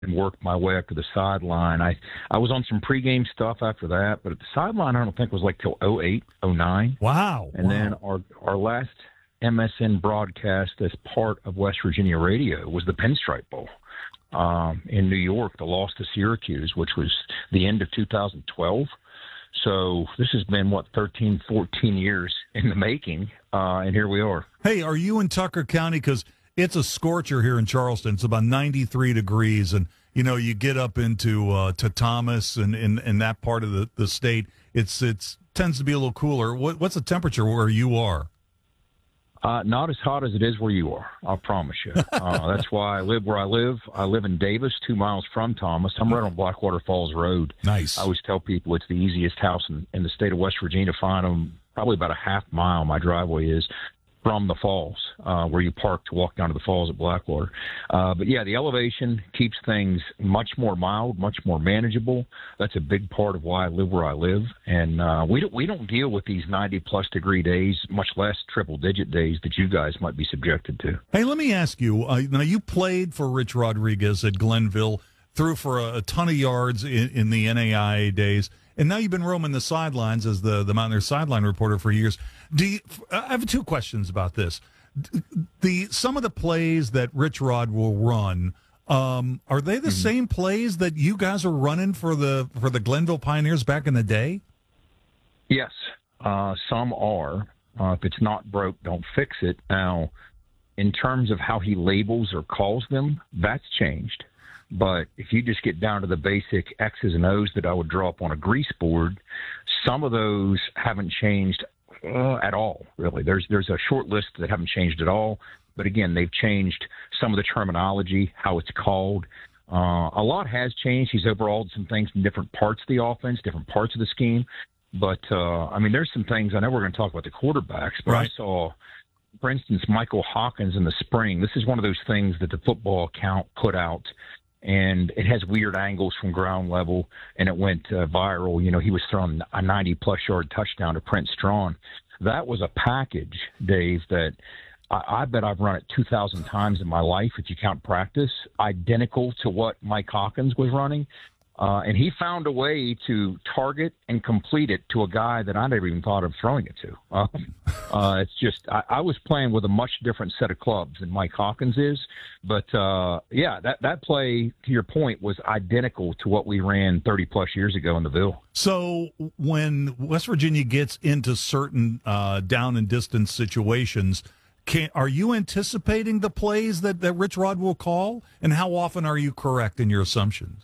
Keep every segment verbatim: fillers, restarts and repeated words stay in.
and worked my way up to the sideline. I, I was on some pregame stuff after that, but at the sideline, I don't think it was like till oh eight, oh nine. Wow. And wow. then our, our last M S N broadcast as part of West Virginia radio was the Pinstripe Bowl um, in New York, the loss to Syracuse, which was the end of two thousand twelve. So this has been, what, thirteen, fourteen years in the making, uh, and here we are. Hey, are you in Tucker County? Because it's a scorcher here in Charleston. It's about ninety-three degrees, and, you know, you get up into uh, to Thomas and in, in that part of the, the state, it's it's tends to be a little cooler. What, what's the temperature where you are? Uh, not as hot as it is where you are, I'll promise you. Uh, that's why I live where I live. I live in Davis, two miles from Thomas. I'm right on Blackwater Falls Road. Nice. I always tell people it's the easiest house in, in the state of West Virginia to find them. Probably about a half mile my driveway is from the falls, uh, where you park to walk down to the falls at Blackwater. Uh, but, yeah, the elevation keeps things much more mild, much more manageable. That's a big part of why I live where I live. And uh, we don't we don't deal with these ninety-plus degree days, much less triple-digit days that you guys might be subjected to. Hey, let me ask you, uh, now you played for Rich Rodriguez at Glenville, threw for a, a ton of yards in, in the N A I A days. And now you've been roaming the sidelines as the, the Mountaineers sideline reporter for years. Do you, I have two questions about this. The some of the plays that Rich Rod will run, um, are they the mm-hmm. same plays that you guys are running for the for the Glenville Pioneers back in the day? Yes, uh, some are. Uh, if it's not broke, don't fix it. Now, in terms of how he labels or calls them, that's changed. But if you just get down to the basic X's and O's that I would draw up on a grease board, some of those haven't changed uh, at all, really. There's there's a short list that haven't changed at all. But, again, they've changed some of the terminology, how it's called. Uh, a lot has changed. He's overhauled some things in different parts of the offense, different parts of the scheme. But, uh, I mean, there's some things. I know we're going to talk about the quarterbacks, but right. I saw, for instance, Michael Hawkins in the spring. This is one of those things that the football account put out, and it has weird angles from ground level, and it went uh, viral. You know, he was throwing a ninety-plus yard touchdown to Prince Strawn. That was a package, Dave, that I, I bet I've run it two thousand times in my life, if you count practice, identical to what Mike Hawkins was running. Uh, and he found a way to target and complete it to a guy that I never even thought of throwing it to. Uh, uh, it's just I, I was playing with a much different set of clubs than Mike Hawkins is. But, uh, yeah, that, that play, to your point, was identical to what we ran thirty-plus years ago in the Ville. So when West Virginia gets into certain uh, down and distance situations, can, are you anticipating the plays that, that Rich Rod will call? And how often are you correct in your assumptions?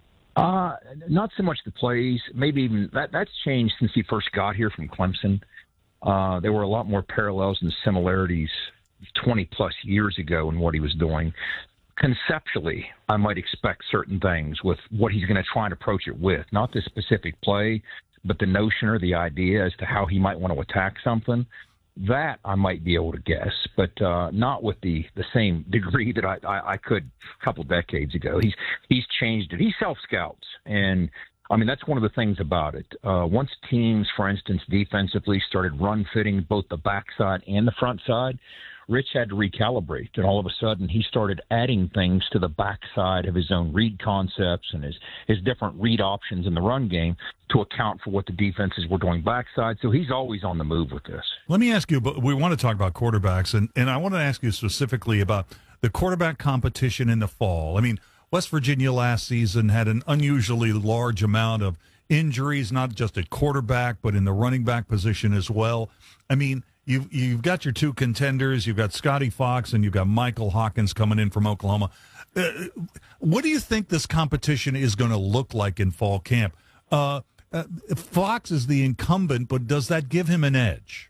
Uh, not so much the plays. Maybe even that that's changed since he first got here from Clemson. Uh, there were a lot more parallels and similarities twenty-plus years ago in what he was doing. Conceptually, I might expect certain things with what he's going to try and approach it with. Not the specific play, but the notion or the idea as to how he might want to attack something. That I might be able to guess, but uh, not with the, the same degree that I, I, I could a couple decades ago. He's he's changed it. He self-scouts, and, I mean, that's one of the things about it. Uh, once teams, for instance, defensively started run-fitting both the backside and the front side, Rich had to recalibrate, and all of a sudden he started adding things to the backside of his own read concepts and his, his different read options in the run game to account for what the defenses were doing backside. So he's always on the move with this. Let me ask you, but we want to talk about quarterbacks, and, and I want to ask you specifically about the quarterback competition in the fall. I mean, West Virginia last season had an unusually large amount of injuries, not just at quarterback, but in the running back position as well. I mean, You've, you've got your two contenders. You've got Scotty Fox and you've got Michael Hawkins coming in from Oklahoma. Uh, what do you think this competition is going to look like in fall camp? Uh, uh, Fox is the incumbent, but does that give him an edge?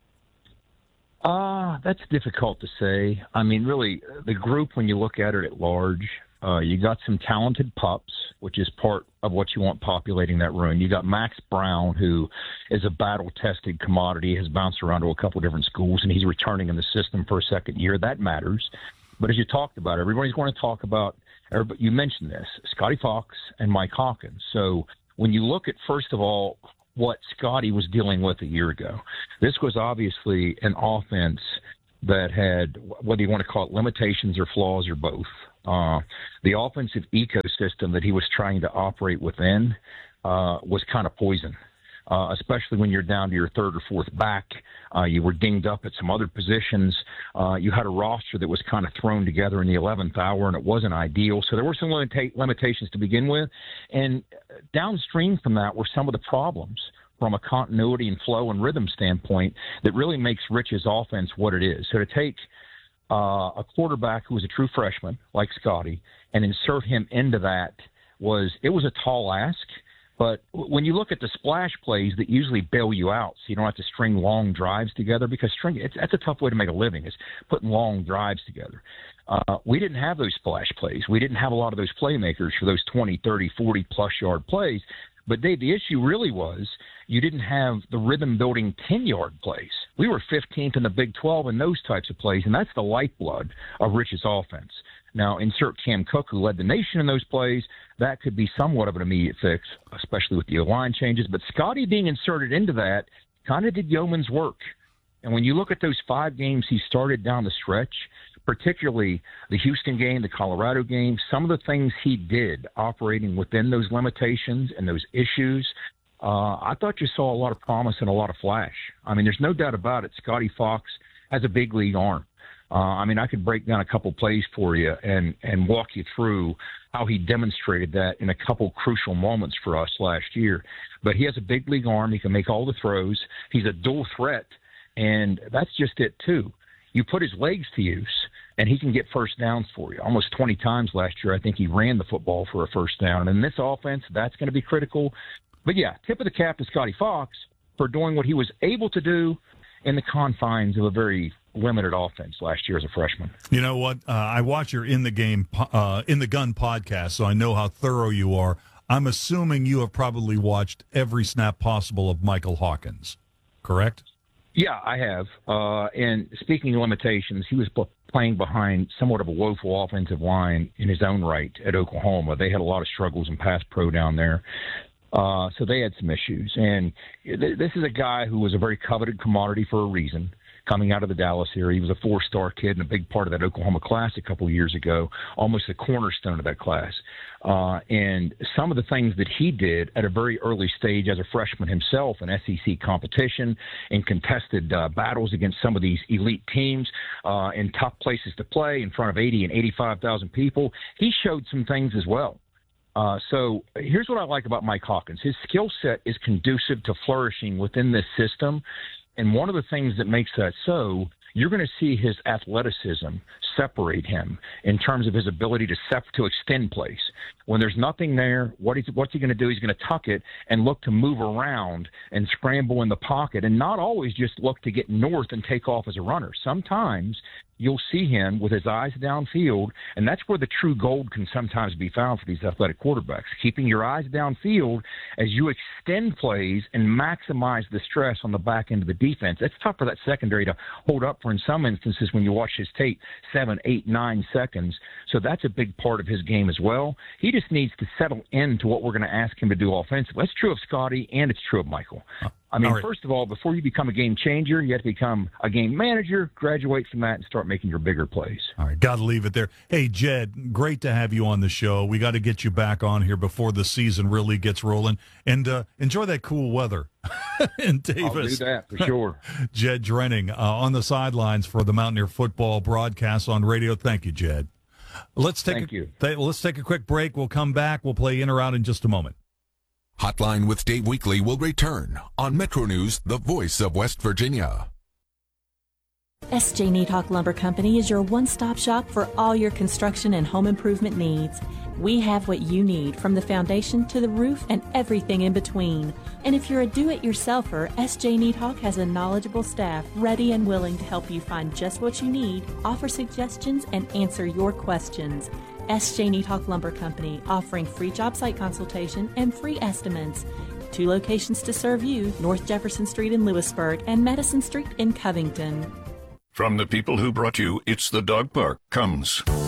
Uh, that's difficult to say. I mean, really, the group, when you look at it at large, uh, you got some talented pups, which is part of what you want populating that room. You got Max Brown, who is a battle-tested commodity, has bounced around to a couple different schools, and he's returning in the system for a second year. That matters. But as you talked about, everybody's going to talk about, you mentioned this, Scotty Fox and Mike Hawkins. So when you look at, first of all, what Scotty was dealing with a year ago, this was obviously an offense that had, whether you want to call it limitations or flaws or both. Uh, the offensive ecosystem that he was trying to operate within uh, was kind of poison. Uh, especially when you're down to your third or fourth back. Uh, you were dinged up at some other positions. Uh, you had a roster that was kind of thrown together in the eleventh hour, and it wasn't ideal. So there were some limita- limitations to begin with. And downstream from that were some of the problems from a continuity and flow and rhythm standpoint that really makes Rich's offense what it is. So to take uh, a quarterback who was a true freshman like Scotty and insert him into that was – it was a tall ask. But when you look at the splash plays that usually bail you out, so you don't have to string long drives together, because string it's, that's a tough way to make a living, is putting long drives together. Uh, we didn't have those splash plays. We didn't have a lot of those playmakers for those twenty, thirty, forty-plus yard plays. But, Dave, the issue really was you didn't have the rhythm-building ten-yard plays. We were fifteenth in the Big twelve in those types of plays, and that's the lifeblood of Rich's offense. Now, insert Cam Cook, who led the nation in those plays. That could be somewhat of an immediate fix, especially with the line changes. But Scotty being inserted into that kind of did yeoman's work. And when you look at those five games he started down the stretch, particularly the Houston game, the Colorado game, some of the things he did operating within those limitations and those issues, uh, I thought you saw a lot of promise and a lot of flash. I mean, there's no doubt about it. Scotty Fox has a big league arm. Uh, I mean, I could break down a couple plays for you and, and walk you through how he demonstrated that in a couple crucial moments for us last year. But he has a big league arm. He can make all the throws. He's a dual threat, and that's just it, too. You put his legs to use, and he can get first downs for you. Almost twenty times last year, I think he ran the football for a first down. And in this offense, that's going to be critical. But, yeah, tip of the cap to Scotty Fox for doing what he was able to do in the confines of a very limited offense last year as a freshman. You know what? Uh, I watch your In the Game, uh, In the Gun podcast, so I know how thorough you are. I'm assuming you have probably watched every snap possible of Michael Hawkins, correct? Yeah, I have. Uh, and speaking of limitations, he was playing behind somewhat of a woeful offensive line in his own right at Oklahoma. They had a lot of struggles in pass pro down there. Uh, so they had some issues. And th- this is a guy who was a very coveted commodity for a reason. Coming out of the Dallas area, he was a four-star kid and a big part of that Oklahoma class a couple of years ago, almost the cornerstone of that class. Uh, and some of the things that he did at a very early stage as a freshman himself in S E C competition, in contested uh, battles against some of these elite teams, uh, in tough places to play in front of eighty and eighty-five thousand people, he showed some things as well. Uh, so here's what I like about Mike Hawkins. His skill set is conducive to flourishing within this system. And one of the things that makes that so, you're going to see his athleticism separate him in terms of his ability to sep- to extend plays. When there's nothing there, what he's, what's he going to do? He's going to tuck it and look to move around and scramble in the pocket, and not always just look to get north and take off as a runner. Sometimes you'll see him with his eyes downfield, and that's where the true gold can sometimes be found for these athletic quarterbacks, keeping your eyes downfield as you extend plays and maximize the stress on the back end of the defense. It's tough for that secondary to hold up for, in some instances, when you watch his tape, seven, eight, nine seconds. So that's a big part of his game as well. He just needs to settle into what we're going to ask him to do offensively. That's true of Scotty, and it's true of Michael. I mean, right. First of all, before you become a game changer, you have to become a game manager, graduate from that, and start making your bigger plays. All right, got to leave it there. Hey, Jed, great to have you on the show. We got to get you back on here before the season really gets rolling. And uh, enjoy that cool weather in Davis. I'll do that for sure. Jed Drenning uh, on the sidelines for the Mountaineer football broadcast on radio. Thank you, Jed. Let's take Thank a, you. Th- let's take a quick break. We'll come back. We'll play in or out in just a moment. Hotline with Dave Weekly will return on Metro News, the voice of West Virginia. S J Needhawk Lumber Company is your one-stop shop for all your construction and home improvement needs. We have what you need, from the foundation to the roof and everything in between. And if you're a do-it-yourselfer, S J Needhawk has a knowledgeable staff ready and willing to help you find just what you need, offer suggestions, and answer your questions. S J Needhawk Lumber Company, offering free job site consultation and free estimates. Two locations to serve you, North Jefferson Street in Lewisburg and Madison Street in Covington. From the people who brought you It's the Dog Park comes